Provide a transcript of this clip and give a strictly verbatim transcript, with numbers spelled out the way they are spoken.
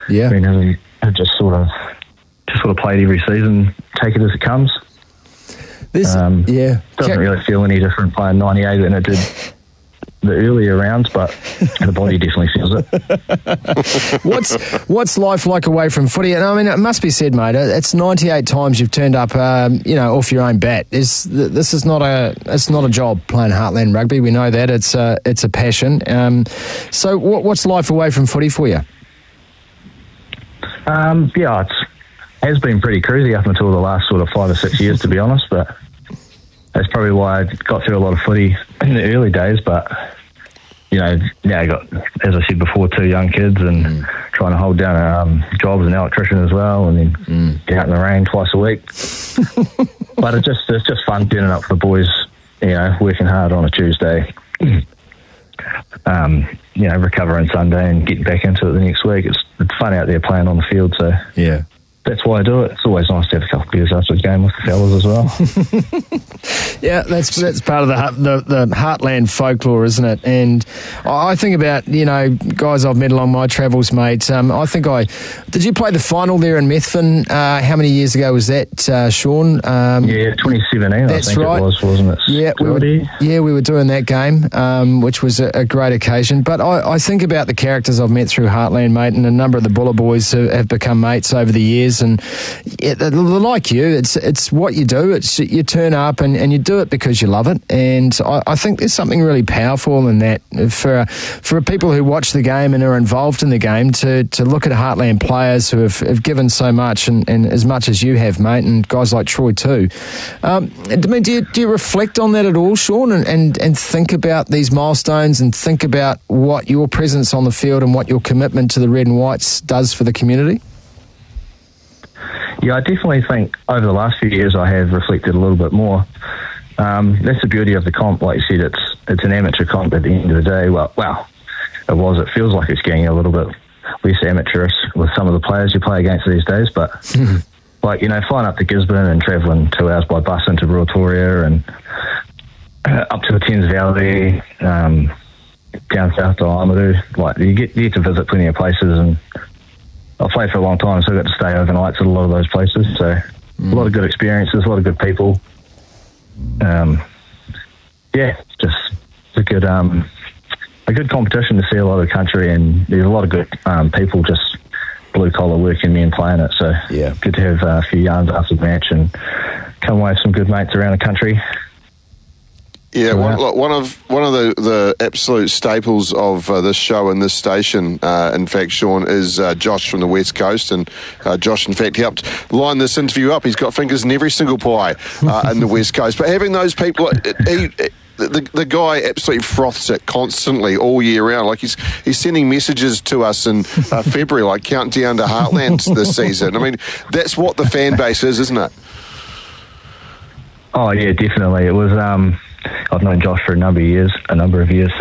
Yeah. I mean, I just sort of just sort of played every season, take it as it comes. This, um, yeah. Doesn't really feel any different playing ninety-eight than it did the earlier rounds, but the body definitely feels it. what's what's life like away from footy? And I mean, it must be said, mate, it's ninety-eight times you've turned up, um, you know, off your own bat. This this is not a it's not a job playing Heartland rugby. We know that it's a it's a passion. Um, so, what, what's life away from footy for you? Um, yeah, it's has been pretty cruisy up until the last sort of five or six years, to be honest. But that's probably why I got through a lot of footy in the early days. But you know, now I got, as I said before, two young kids and mm. trying to hold down a um, job as an electrician as well, and then mm. get out in the rain twice a week. But it's just it's just fun turning up for the boys. You know, working hard on a Tuesday. um, you know, recovering Sunday and getting back into it the next week. It's it's fun out there playing on the field. So yeah. That's why I do it. It's always nice to have a couple of beers after the game with the fellas as well. Yeah, that's that's part of the, the the Heartland folklore, isn't it? And I think about, you know, guys I've met along my travels, mate. Um, I think I... Did you play the final there in Methven? Uh, how many years ago was that, uh, Sean? Um, yeah, twenty seventeen, that's I think right. it was, wasn't it? Yeah, we were, yeah, we were doing that game, um, which was a, a great occasion. But I, I think about the characters I've met through Heartland, mate, and a number of the Buller boys have, have become mates over the years. And yeah, they're like you, it's it's what you do. It's you turn up and, and you do it because you love it. And I, I think there's something really powerful in that for for people who watch the game and are involved in the game to, to look at Heartland players who have, have given so much and, and as much as you have, mate, and guys like Troy too. Um, I mean, do you do you reflect on that at all, Sean, and, and and think about these milestones and think about what your presence on the field and what your commitment to the Red and Whites does for the community? Yeah, I definitely think over the last few years I have reflected a little bit more. Um, that's the beauty of the comp. Like you said, it's it's an amateur comp at the end of the day. Well, well, it was. It feels like it's getting a little bit less amateurish with some of the players you play against these days. But, like, you know, flying up to Gisborne and travelling two hours by bus into Ruatoria and uh, up to the Thames Valley, um, down south to Amadou, like, you get, you get to visit plenty of places, and I've played for a long time, so I got to stay overnight at a lot of those places. So mm. a lot of good experiences, a lot of good people. Um, yeah, just a good, um, a good competition to see a lot of the country, and there's a lot of good um, people, just blue collar working men playing it. So yeah, good to have a few yarns after the match and come away with some good mates around the country. Yeah, one, one of one of the, the absolute staples of uh, this show and this station, uh, in fact, Sean, is uh, Josh from the West Coast. And uh, Josh, in fact, helped line this interview up. He's got fingers in every single pie uh, in the West Coast. But having those people, he, the, the guy absolutely froths it constantly all year round. Like he's he's sending messages to us in uh, February, like countdown to Heartland this season. I mean, that's what the fan base is, isn't it? Oh, yeah, definitely. It was... Um I've known Josh for a number of years, a number of years.